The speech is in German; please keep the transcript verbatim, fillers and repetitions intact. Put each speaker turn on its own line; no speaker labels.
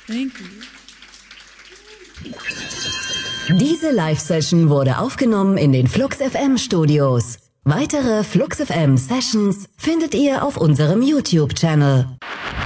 Thank you.
Diese Live-Session wurde aufgenommen in den Flux F M Studios. Weitere Flux F M Sessions findet ihr auf unserem YouTube-Channel.